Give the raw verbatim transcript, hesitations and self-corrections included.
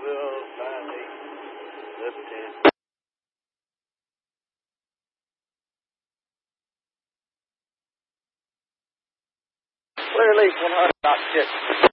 Bill, Sandy, lifted. Clear leaf one hundred, not six.